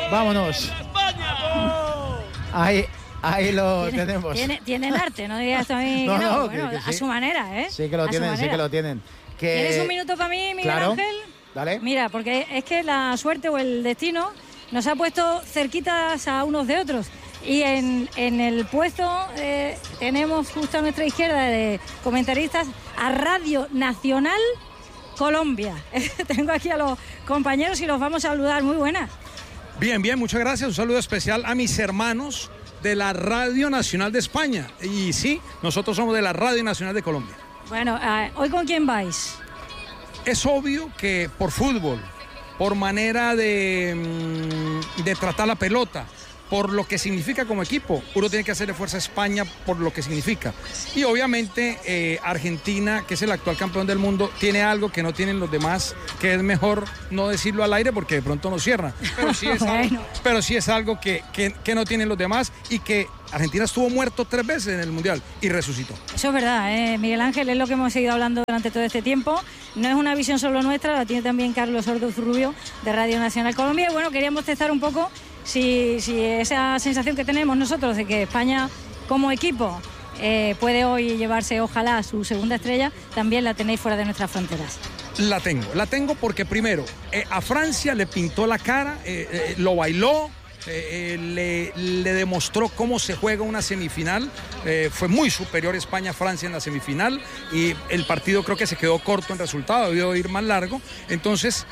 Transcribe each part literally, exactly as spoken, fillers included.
Vámonos. Ahí, ahí lo ¿Tiene, tenemos. Tiene, tienen arte, no digas tú a mí no, que no. no, Bueno, que, que a sí. su manera, ¿eh? Sí que lo a tienen, sí que lo tienen. Que... ¿Tienes un minuto para mí, Miguel claro. Ángel? Dale. Mira, porque es que la suerte o el destino nos ha puesto cerquitas a unos de otros. Y en, en el puesto eh, tenemos justo a nuestra izquierda de comentaristas a Radio Nacional Colombia. Tengo aquí a los compañeros y los vamos a saludar. Muy buenas. Bien, bien, muchas gracias. Un saludo especial a mis hermanos de la Radio Nacional de España. Y sí, nosotros somos de la Radio Nacional de Colombia. Bueno, eh, ¿hoy con quién vais? Es obvio que por fútbol, por manera de, de tratar la pelota, por lo que significa como equipo, uno tiene que hacerle fuerza a España por lo que significa. Y obviamente eh, Argentina, que es el actual campeón del mundo, tiene algo que no tienen los demás, que es mejor no decirlo al aire porque de pronto nos cierran. Pero sí es algo, bueno. pero sí es algo que, que, que no tienen los demás y que Argentina estuvo muerto tres veces en el Mundial y resucitó. Eso es verdad, ¿eh? Miguel Ángel, es lo que hemos seguido hablando durante todo este tiempo. No es una visión solo nuestra, la tiene también Carlos Orduz Rubio de Radio Nacional Colombia. Y bueno, queríamos testar un poco si, si esa sensación que tenemos nosotros de que España como equipo eh, puede hoy llevarse, ojalá, su segunda estrella, también la tenéis fuera de nuestras fronteras. La tengo, la tengo porque primero, eh, a Francia le pintó la cara, eh, eh, lo bailó, eh, eh, le, le demostró cómo se juega una semifinal, eh, fue muy superior España a Francia en la semifinal y el partido creo que se quedó corto en resultado, debió ir más largo, entonces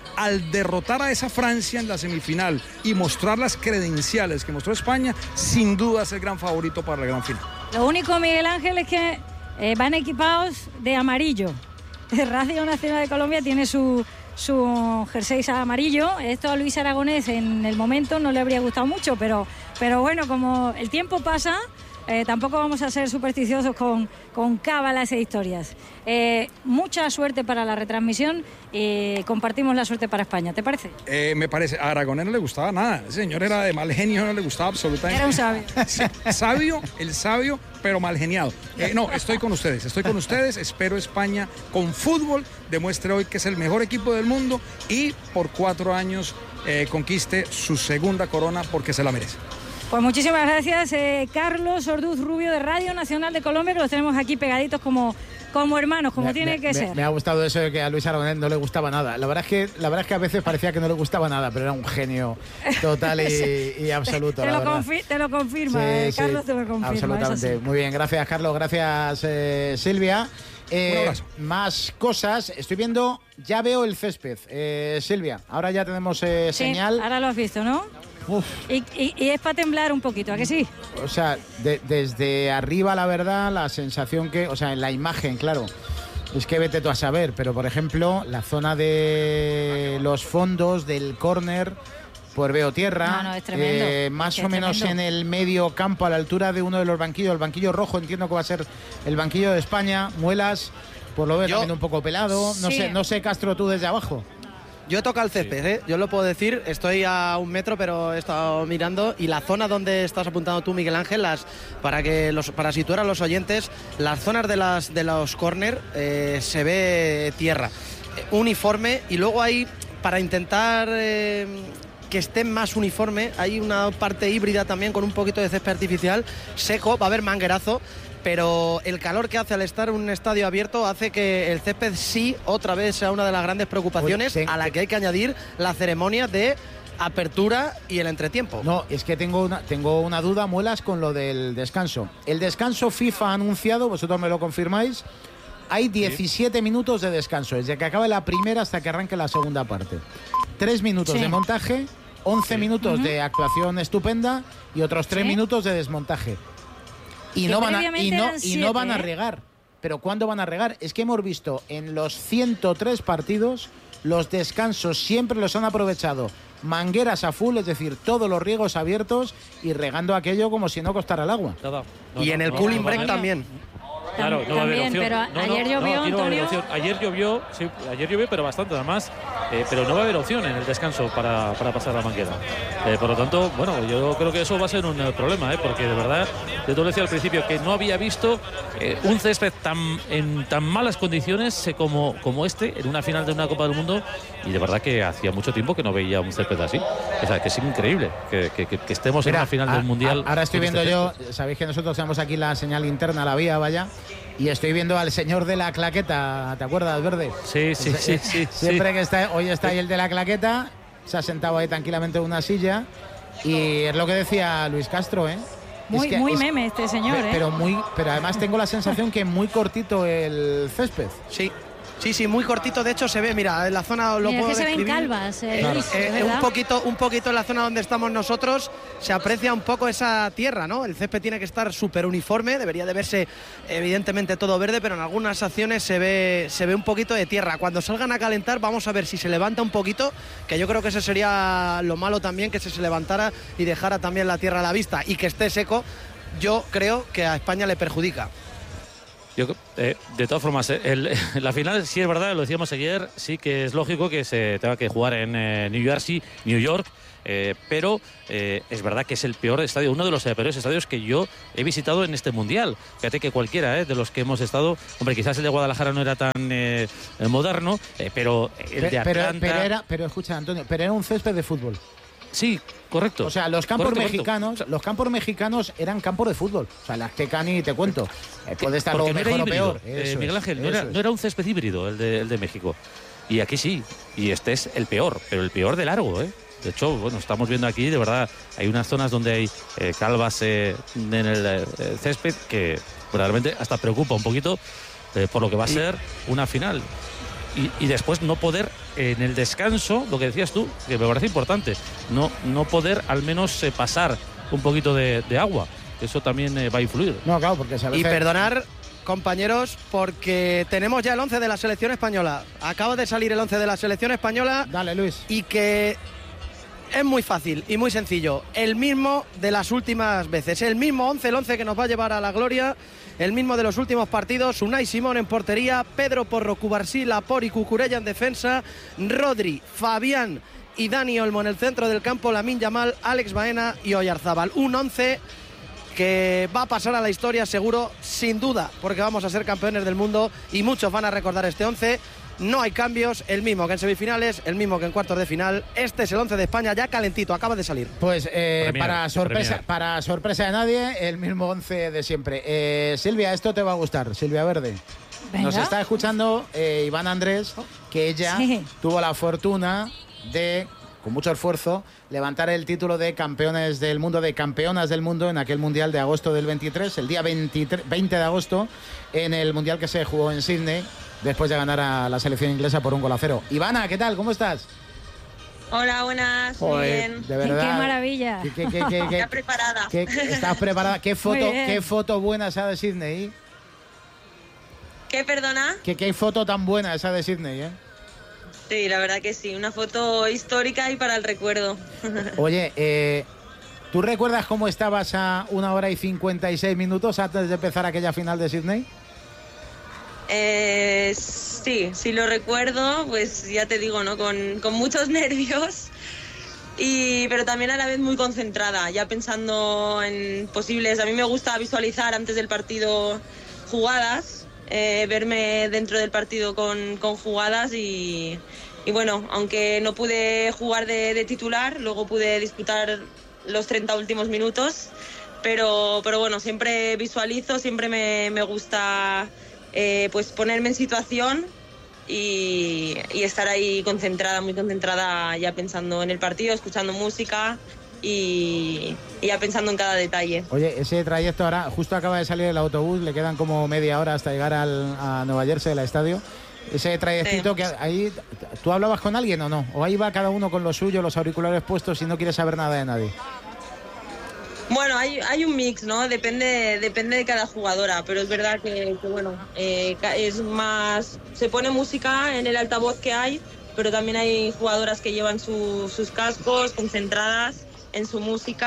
al derrotar a esa Francia en la semifinal y mostrar las credenciales que mostró España, sin duda es el gran favorito para la gran final. Lo único, Miguel Ángel, es que eh, van equipados de amarillo. Radio Nacional de Colombia tiene su, su jersey amarillo. Esto a Luis Aragonés en el momento no le habría gustado mucho, pero, pero bueno, como el tiempo pasa, eh, tampoco vamos a ser supersticiosos con, con cábalas e historias. Eh, mucha suerte para la retransmisión y compartimos la suerte para España, ¿te parece? Eh, me parece, a Aragonés no le gustaba nada, ese señor era de mal genio, no le gustaba absolutamente. Era un sabio. Sí, sabio, el sabio, pero mal geniado. Eh, no, estoy con ustedes, estoy con ustedes, espero España con fútbol demuestre hoy que es el mejor equipo del mundo y por cuatro años eh, conquiste su segunda corona porque se la merece. Pues muchísimas gracias, eh, Carlos Orduz Rubio de Radio Nacional de Colombia, que los tenemos aquí pegaditos como, como hermanos, como me, tiene me, que me, ser. Me ha gustado eso de que a Luis Aragonés no le gustaba nada. La verdad es que, la verdad es que a veces parecía que no le gustaba nada, pero era un genio total y, sí. y absoluto. Te, la lo, confi te lo confirma, sí, eh, Carlos, sí, te lo confirma. Absolutamente. Muy bien, gracias, Carlos. Gracias, eh, Silvia. Eh, más cosas, estoy viendo, ya veo el césped, eh, Silvia, ahora ya tenemos eh, sí, señal. Ahora lo has visto, ¿no? Y, y, y es para temblar un poquito, ¿a que sí? O sea, de, desde arriba, la verdad, la sensación que, o sea, en la imagen, claro, es que vete tú a saber, pero por ejemplo, la zona de los fondos del córner, pues veo tierra, no, no, es tremendo, eh, más es o menos tremendo. en el medio campo, a la altura de uno de los banquillos, el banquillo rojo, entiendo que va a ser el banquillo de España, Muelas, pues lo veo Yo, también un poco pelado, no sí. sé, no sé, Castro, tú desde abajo. Yo toco el césped, ¿eh? Yo lo puedo decir, estoy a un metro, pero he estado mirando y la zona donde estás apuntando tú, Miguel Ángel, las, para que los, para situar a los oyentes, las zonas de, las, de los córner eh, se ve tierra, eh, uniforme, y luego hay, para intentar eh, que esté más uniforme, hay una parte híbrida también con un poquito de césped artificial, seco, va a haber manguerazo, pero el calor que hace al estar en un estadio abierto hace que el césped sí otra vez sea una de las grandes preocupaciones, Uy, sí. a la que hay que añadir la ceremonia de apertura y el entretiempo. No, es que tengo una, tengo una duda, Muelas, con lo del descanso. El descanso FIFA ha anunciado, vosotros me lo confirmáis, hay diecisiete sí. minutos de descanso, desde que acabe la primera hasta que arranque la segunda parte. Tres minutos sí. de montaje, once sí. minutos uh-huh. de actuación estupenda y otros tres sí. minutos de desmontaje. Y no, van a, y, no, y no van a regar. ¿Pero cuándo van a regar? Es que hemos visto en los ciento tres partidos, los descansos siempre los han aprovechado. Mangueras a full, es decir, todos los riegos abiertos y regando aquello como si no costara el agua. No, no, y en el no, cooling break no, también. Claro, no va a haber también, opción. pero No, ayer no, llovió, no, aquí no va a haber Antonio. opción. Ayer llovió, sí, ayer llovió, pero bastante además, eh, pero no va a haber opción en el descanso para, para pasar la manguera. Eh, por lo tanto, bueno, yo creo que eso va a ser un eh, problema, eh, porque de verdad, yo te lo decía al principio, que no había visto eh, un césped tan, en tan malas condiciones eh, como, como este, en una final de una Copa del Mundo, y de verdad que hacía mucho tiempo que no veía un césped así. O sea, que es increíble que, que, que estemos Mira, en una final a, del Mundial. A, ahora estoy con viendo este yo, césped. sabéis que nosotros tenemos aquí la señal interna, la vía, vaya, y estoy viendo al señor de la claqueta, ¿te acuerdas, Verde? Sí, sí, sí, sí. Siempre sí. que está, hoy está ahí el de la claqueta, se ha sentado ahí tranquilamente en una silla, y es lo que decía Luis Castro, ¿eh? Muy, Es que muy es- meme este señor, ¿eh? Pero muy, pero además tengo la sensación que muy cortito el césped. Sí, sí, sí, muy cortito. De hecho, se ve, mira, en la zona lo Mira, es puedo que se ven describir. calvas, eh, Eh, Luis, eh, es verdad. un poquito, un poquito en la zona donde estamos nosotros se aprecia un poco esa tierra, ¿no? El césped tiene que estar súper uniforme, debería de verse evidentemente todo verde, pero en algunas acciones se ve, se ve un poquito de tierra. Cuando salgan a calentar vamos a ver si se levanta un poquito, que yo creo que ese sería lo malo también, que se, se levantara y dejara también la tierra a la vista y que esté seco. Yo creo que a España le perjudica. Yo, eh, de todas formas, eh, el, la final sí es verdad, lo decíamos ayer, sí que es lógico que se tenga que jugar en eh, New Jersey, New York, eh, pero eh, es verdad que es el peor estadio, uno de los peores estadios que yo he visitado en este Mundial. Fíjate que cualquiera eh, de los que hemos estado, hombre, quizás el de Guadalajara no era tan eh, moderno, eh, pero el de Pe- Atlanta... pero, pero era, pero escucha, Antonio, pero era un césped de fútbol. Sí, correcto. O sea, los campos Correcto, correcto. mexicanos, los campos mexicanos eran campos de fútbol. O sea, el Azteca ni te cuento. Eh, puede estar Porque lo no era mejor o híbrido, peor. eh, Eso Miguel es, Ángel, no eso era, es. no era un césped híbrido el de, el de México. Y aquí sí, y este es el peor, pero el peor de largo, ¿eh? De hecho, bueno, estamos viendo aquí, de verdad, hay unas zonas donde hay eh, calvas eh, en el eh, césped que realmente hasta preocupa un poquito eh, por lo que va a ser una final. Y, y después no poder, en el descanso, lo que decías tú, que me parece importante, no, no poder al menos eh, pasar un poquito de, de agua. Eso también eh, va a influir. No, claro, porque se Y perdonar, compañeros, porque tenemos ya el once de la selección española. Acaba de salir el once de la selección española. Dale, Luis. Y que es muy fácil y muy sencillo. El mismo de las últimas veces. El mismo once, el once que nos va a llevar a la gloria. El mismo de los últimos partidos. Unai Simón en portería. Pedro Porro, Cubarsí, Laporte y Cucurella en defensa. Rodri, Fabián y Dani Olmo en el centro del campo. Lamine Yamal, Alex Baena y Oyarzábal. Un once que va a pasar a la historia seguro, sin duda, porque vamos a ser campeones del mundo y muchos van a recordar este once. No hay cambios, el mismo que en semifinales, el mismo que en cuartos de final. Este es el once de España ya calentito, acaba de salir. Pues eh, Premier, para, sorpresa, Premier. para sorpresa de nadie, el mismo once de siempre. Eh, Silvia, esto te va a gustar, Silvia Verde. Venga. Nos está escuchando eh, Iván Andrés, que ella Sí. tuvo la fortuna de, con mucho esfuerzo, levantar el título de campeones del mundo, de campeonas del mundo en aquel Mundial de agosto del veintitrés, el día veintitrés, veinte de agosto, en el Mundial que se jugó en Sydney, después de ganar a la selección inglesa por un gol a cero. Ivana, ¿qué tal? ¿Cómo estás? Hola, buenas, muy Joder, bien. de verdad. Qué maravilla. ¿Qué, qué, qué, qué, qué- Ya preparada. qué- ¿Estás preparada? ¿Qué foto, Muy bien. qué foto buena esa de Sydney? ¿Qué, perdona? ¿Qué, qué foto tan buena esa de Sydney, eh? Sí, la verdad que sí, una foto histórica y para el recuerdo. Oye, eh, ¿tú recuerdas cómo estabas a una hora y cincuenta y seis minutos antes de empezar aquella final de Sydney? Eh, sí, sí lo recuerdo, pues ya te digo, ¿no? Con, con muchos nervios, y, pero también a la vez muy concentrada, ya pensando en posibles... A mí me gusta visualizar antes del partido jugadas, eh, verme dentro del partido con, con jugadas y, y bueno, aunque no pude jugar de, de titular, luego pude disputar los treinta últimos minutos, pero, pero bueno, siempre visualizo, siempre me, me gusta... Eh, pues ponerme en situación y, y estar ahí concentrada, muy concentrada, ya pensando en el partido, escuchando música y, y ya pensando en cada detalle. Oye, ese trayecto ahora, justo acaba de salir el autobús, le quedan como media hora hasta llegar al, a Nueva Jersey, el estadio. Ese trayectito Sí. que ahí, ¿tú hablabas con alguien o no? ¿O ahí va cada uno con lo suyo, los auriculares puestos y no quiere saber nada de nadie? Bueno, hay, hay un mix, ¿no? Depende, depende de cada jugadora, pero es verdad que, que bueno, eh, ca- es más... Se pone música en el altavoz que hay, pero también hay jugadoras que llevan su- sus cascos concentradas en su música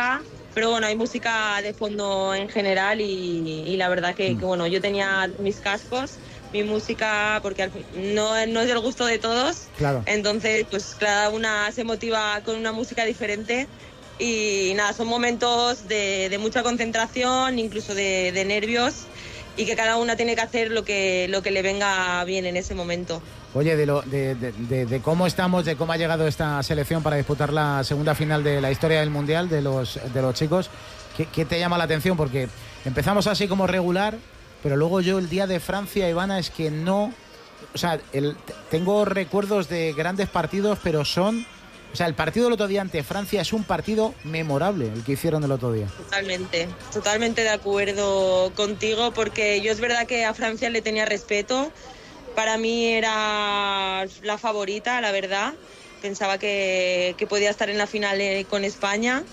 pero bueno, hay música de fondo en general y, y la verdad que, que bueno, yo tenía mis cascos, mi música, porque al fin, no, no es del gusto de todos, claro. Entonces pues cada una se motiva con una música diferente y nada, son momentos de, de mucha concentración, incluso de, de nervios, y que cada una tiene que hacer lo que, lo que le venga bien en ese momento. Oye, de, lo, de, de, de, de cómo estamos, de cómo ha llegado esta selección para disputar la segunda final de la historia del Mundial de los, de los chicos, ¿qué, qué te llama la atención? Porque empezamos así como regular, pero luego yo el día de Francia, Ivana, es que no... O sea, el, tengo recuerdos de grandes partidos, pero son... O sea, el partido del otro día ante Francia es un partido memorable, el que hicieron el otro día. Totalmente, totalmente de acuerdo contigo, porque yo es verdad que a Francia le tenía respeto. Para mí era la favorita, la verdad. Pensaba que, que podía estar en la final con España.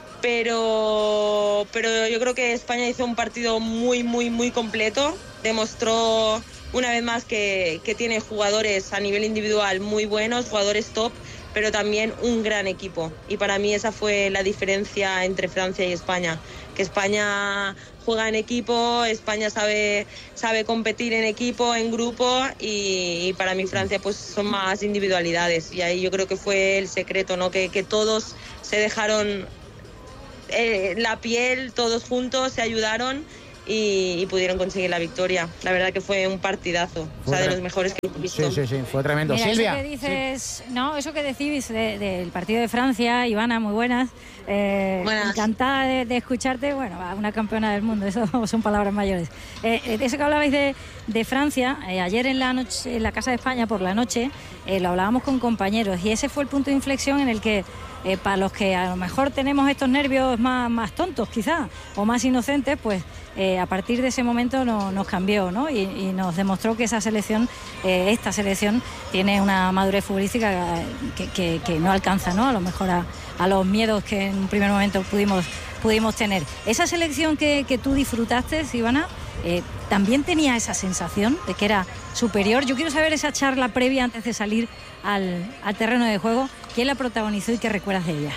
Pero, pero yo creo que España hizo un partido muy, muy, muy completo. Demostró una vez más que, que tiene jugadores a nivel individual muy buenos, jugadores top, pero también un gran equipo. Y para mí esa fue la diferencia entre Francia y España. Que España juega en equipo, España sabe, sabe competir en equipo, en grupo, y, y para mí Francia pues son más individualidades. Y ahí yo creo que fue el secreto, ¿no? Que, que todos se dejaron eh, la piel, todos juntos se ayudaron y, y pudieron conseguir la victoria. La verdad que fue un partidazo, fue o sea, de los mejores que he visto. Sí, sí, sí, fue tremendo. Mira, Silvia. Eso que dices, sí. No, eso que decís del de, de partido de Francia, Ivana, muy buenas. Eh, buenas. Encantada de, de escucharte. Bueno, una campeona del mundo, eso son palabras mayores. Eh, eso que hablabais de, de Francia, eh, ayer en la noche, en la Casa de España por la noche, eh, lo hablábamos con compañeros y ese fue el punto de inflexión en el que Eh, para los que a lo mejor tenemos estos nervios más, más tontos quizá o más inocentes, pues eh, a partir de ese momento no, nos cambió, ¿no? y, y nos demostró que esa selección, eh, esta selección tiene una madurez futbolística que, que, que no alcanza, ¿no? A lo mejor a, a los miedos que en un primer momento pudimos, pudimos tener. Esa selección que, que tú disfrutaste, Ivana, eh, también tenía esa sensación de que era superior. Yo quiero saber esa charla previa antes de salir al, al terreno de juego. ¿Quién la protagonizó y qué recuerdas de ella?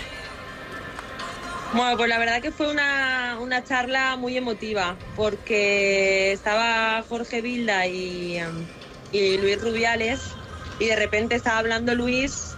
Bueno, pues la verdad que fue una, una charla muy emotiva, porque estaba Jorge Vilda y, y Luis Rubiales, y de repente estaba hablando Luis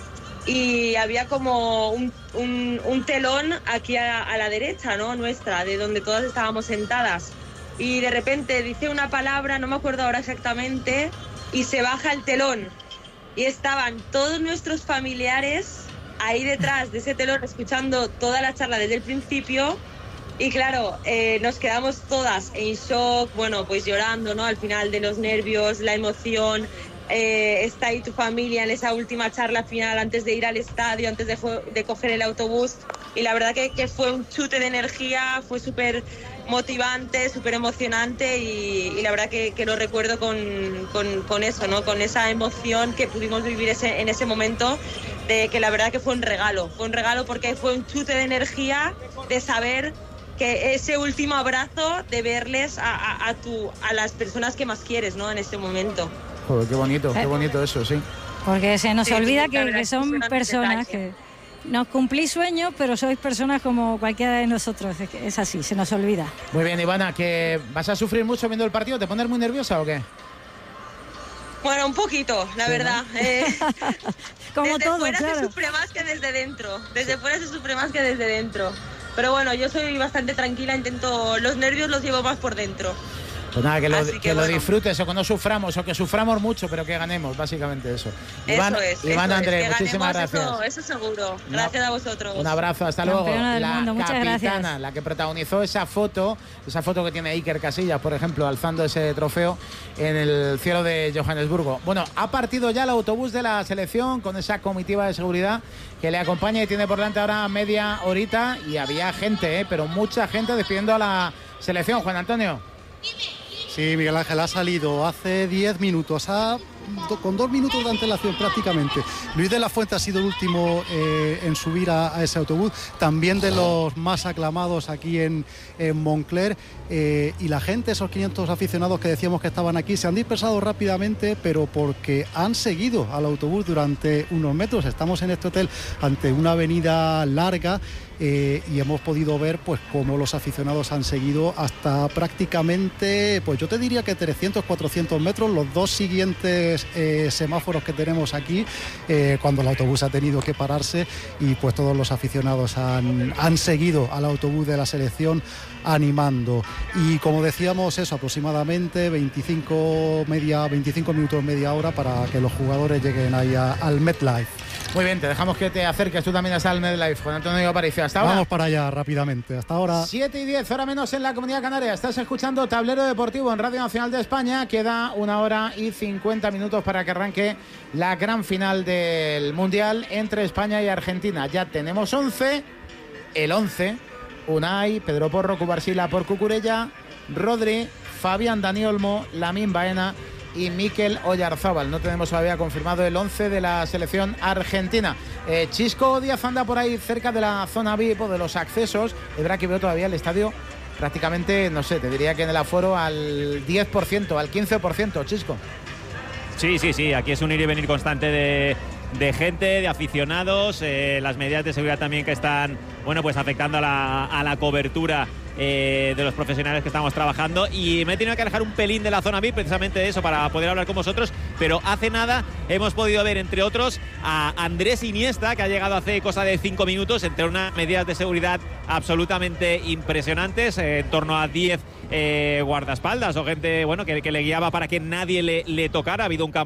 y había como un, un, un telón aquí a, a la derecha, ¿no? Nuestra, de donde todas estábamos sentadas. Y de repente dice una palabra, no me acuerdo ahora exactamente, y se baja el telón. Y estaban todos nuestros familiares ahí detrás de ese telón escuchando toda la charla desde el principio. Y claro, eh, nos quedamos todas en shock, bueno, pues llorando, ¿no? Al final de los nervios, la emoción. Eh, está ahí tu familia en esa última charla final antes de ir al estadio, antes de, de coger el autobús. Y la verdad que, que fue un chute de energía, fue súper motivante, súper emocionante y, y la verdad que, que lo recuerdo con, con, con eso, ¿no? Con esa emoción que pudimos vivir ese, en ese momento, de que la verdad que fue un regalo, fue un regalo porque fue un chute de energía de saber que ese último abrazo, de verles a, a, a, tu, a las personas que más quieres, ¿no? En este momento. Joder, qué bonito, qué bonito eso, sí. Porque se nos sí, olvida sí, que, que son personas que nos cumplís sueños, pero sois personas como cualquiera de nosotros. Es así, se nos olvida. Muy bien, Ivana, ¿que vas a sufrir mucho viendo el partido? ¿Te pones muy nerviosa o qué? Bueno, un poquito, la sí, verdad. ¿No? Eh, como desde todo, fuera claro. se sufre más que desde dentro. Desde fuera se sufre más que desde dentro. Pero bueno, yo soy bastante tranquila, intento, los nervios los llevo más por dentro. Pues nada, que lo, que que lo bueno. disfrutes o que no suframos o que suframos mucho, pero que ganemos, básicamente eso. Iván, eso es, Iván eso Andrés, es, muchísimas ganemos, gracias. Eso, eso seguro. Gracias Una, a vosotros. Un abrazo, hasta Campeona luego. La mundo, capitana, gracias. la que protagonizó esa foto, esa foto que tiene Iker Casillas, por ejemplo, alzando ese trofeo en el cielo de Johannesburgo. Bueno, ha partido ya el autobús de la selección con esa comitiva de seguridad que le acompaña y tiene por delante ahora media horita y había gente, ¿eh? Pero mucha gente despidiendo a la selección. Juan Antonio. Sí, Miguel Ángel ha salido hace diez minutos, ha do, con dos minutos de antelación prácticamente. Luis de la Fuente ha sido el último eh, en subir a, a ese autobús, también de los más aclamados aquí en, en Moncler, eh, y la gente, esos quinientos aficionados que decíamos que estaban aquí, se han dispersado rápidamente, pero porque han seguido al autobús durante unos metros. Estamos en este hotel ante una avenida larga, eh, y hemos podido ver pues cómo los aficionados han seguido hasta prácticamente, pues yo te diría que trescientos, cuatrocientos metros, los dos siguientes eh, semáforos que tenemos aquí, eh, cuando el autobús ha tenido que pararse, y pues todos los aficionados han, han seguido al autobús de la selección animando. Y como decíamos, eso, aproximadamente veinticinco, media, veinticinco minutos, media hora para que los jugadores lleguen ahí a, al MetLife. Muy bien, te dejamos que te acerques tú también hasta el MetLife, Juan Antonio Aparicio. Hasta ahora. Vamos para allá rápidamente, hasta ahora. siete y diez, hora menos en la Comunidad Canaria. Estás escuchando Tablero Deportivo en Radio Nacional de España. Queda una hora y cincuenta minutos para que arranque la gran final del Mundial entre España y Argentina. Ya tenemos once, el once, Unai, Pedro Porro, Cubarsila por Cucurella, Rodri, Fabián Dani Olmo, Lamine Baena y Mikel Oyarzábal. No tenemos todavía confirmado el once de la selección argentina. Eh, Chisco Díaz anda por ahí cerca de la zona V I P o de los accesos. Es verdad que veo todavía el estadio prácticamente, no sé, te diría que en el aforo al diez por ciento, al quince por ciento, Chisco. Sí, sí, sí, aquí es un ir y venir constante de, de gente, de aficionados, eh, las medidas de seguridad también que están, bueno, pues afectando a la, a la cobertura Eh, de los profesionales que estamos trabajando, y me he tenido que alejar un pelín de la zona V I P precisamente de eso para poder hablar con vosotros, pero hace nada hemos podido ver, entre otros, a Andrés Iniesta, que ha llegado hace cosa de cinco minutos, entre unas medidas de seguridad absolutamente impresionantes, eh, en torno a diez eh, guardaespaldas o gente, bueno, que, que le guiaba para que nadie le, le tocara. Ha habido un